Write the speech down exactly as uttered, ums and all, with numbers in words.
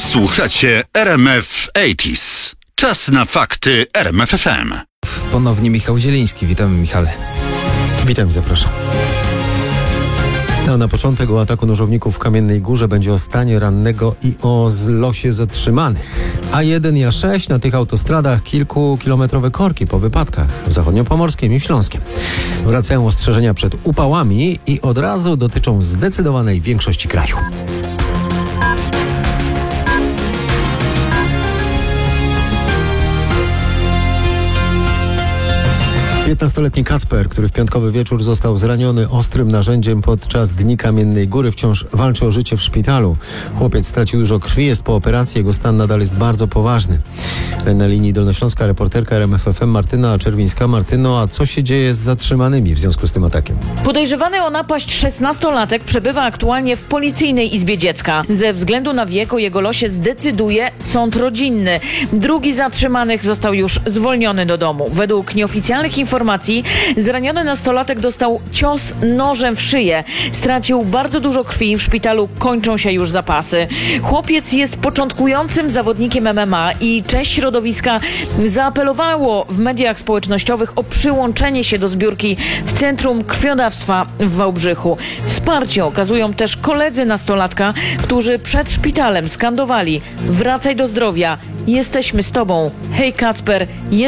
Słuchacie R M F osiemdziesiąt. Czas na fakty R M F F M. Ponownie Michał Zieliński. Witamy, Michale. Witam, zapraszam. A na początek o ataku nożowników w Kamiennej Górze, będzie o stanie rannego i o losie zatrzymanych. A jeden i A sześć na tych autostradach kilkukilometrowe korki po wypadkach w Zachodniopomorskiem i w Śląskiem. Wracają ostrzeżenia przed upałami i od razu dotyczą zdecydowanej większości kraju. piętnastoletni Kacper, który w piątkowy wieczór został zraniony ostrym narzędziem podczas Dni Kamiennej Góry, wciąż walczy o życie w szpitalu. Chłopiec stracił dużo krwi, jest po operacji, jego stan nadal jest bardzo poważny. Na linii dolnośląska reporterka R M F F M Martyna Czerwińska. Martyno, a co się dzieje z zatrzymanymi w związku z tym atakiem? Podejrzewany o napaść szesnastolatek przebywa aktualnie w Policyjnej Izbie Dziecka. Ze względu na wiek o jego losie zdecyduje sąd rodzinny. Drugi z zatrzymanych został już zwolniony do domu. Według nieoficjalnych informacji zraniony nastolatek dostał cios nożem w szyję. Stracił bardzo dużo krwi, w szpitalu kończą się już zapasy. Chłopiec jest początkującym zawodnikiem M M A i część środowiska zaapelowało w mediach społecznościowych o przyłączenie się do zbiórki w Centrum Krwiodawstwa w Wałbrzychu. Wsparcie okazują też koledzy nastolatka, którzy przed szpitalem skandowali: wracaj do zdrowia, jesteśmy z tobą, hej Kacper, jest